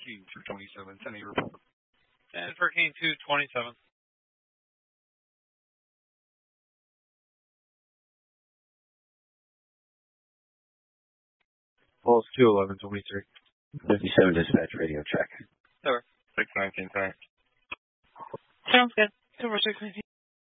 King 227, 10-8 report. And for King 227. Pulse 21123. 57 dispatch radio check. Over. 619, sorry. Sounds good. 24619.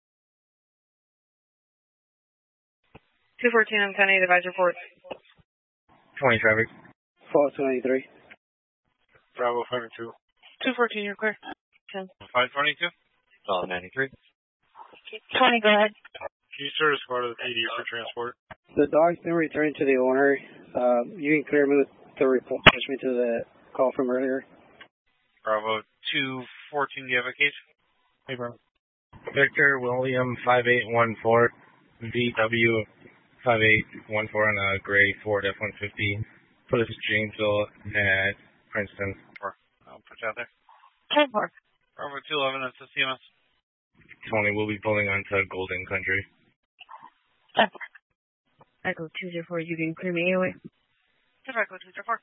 214 on 10-8, advise report. 20 traffic. False 293. Bravo 5-2. 214, you're clear. 10. 522. Solid 93. 20, go ahead. Can you start a squad of the PD for transport? The dog's been returned to the owner. You can clear me with the report, push me to the call from earlier. Bravo 214, do you have a case? Hey, bro. Victor William 5814. VW 5814 on a gray Ford F-150. Put us to Janesville at Princeton. I'll put you out there. 10 Park. Bravo 211, that's the CMS. Tony will be pulling onto Golden Country. 10 Park. Echo 204, you can clear me anyway. Echo 204.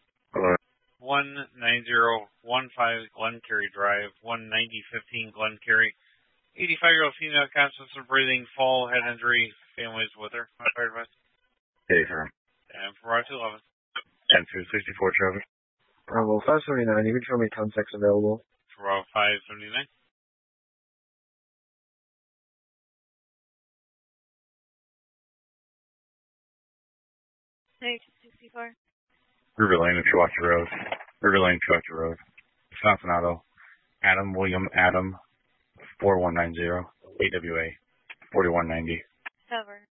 19015 Glencarry Drive, 19015 Glencarry. 85-year-old female, conscious of breathing, fall, head injury, families with her. My fire advice. Hey, sir. And for Bravo 211. 10-264 traffic. Bravo 579, you can show me contacts available. For Bravo 579. Hey, 264. River Lane and Chouacha Road. River Lane, Chouacha Road. Wisconsin Auto. Adam William Adam 4190. AWA 4190. Cover.